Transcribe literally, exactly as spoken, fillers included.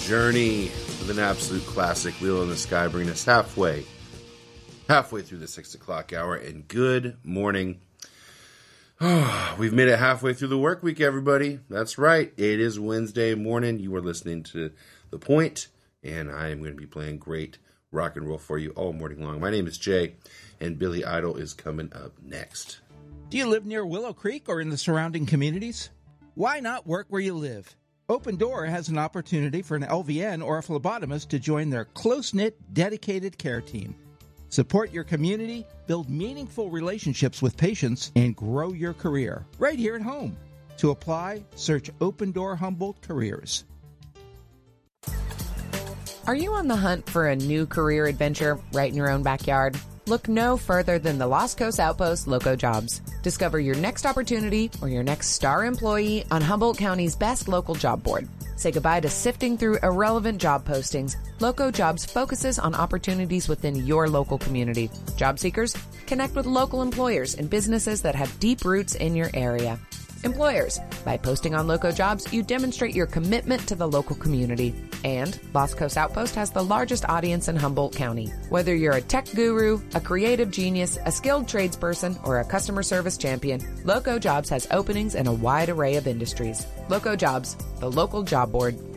journey with an absolute classic, Wheel in the Sky, bringing us halfway, halfway through the six o'clock hour. And good morning. Oh, we've made it halfway through the work week, everybody. That's right. It is Wednesday morning. You are listening to The Point, and I am going to be playing great rock and roll for you all morning long. My name is Jay, and Billy Idol is coming up next. Do you live near Willow Creek or in the surrounding communities? Why not work where you live? Open Door has an opportunity for an L V N or a phlebotomist to join their close-knit, dedicated care team. Support your community, build meaningful relationships with patients, and grow your career right here at home. To apply, search Open Door Humboldt Careers. Are you on the hunt for a new career adventure right in your own backyard? Look no further than the Los Coast Outpost Loco Jobs. Discover your next opportunity or your next star employee on Humboldt County's best local job board. Say goodbye to sifting through irrelevant job postings. Loco Jobs focuses on opportunities within your local community. Job seekers, connect with local employers and businesses that have deep roots in your area. Employers, by posting on Loco Jobs, you demonstrate your commitment to the local community. And Los Coast Outpost has the largest audience in Humboldt County. Whether you're a tech guru, a creative genius, a skilled tradesperson, or a customer service champion, Loco Jobs has openings in a wide array of industries. Loco Jobs, the local job board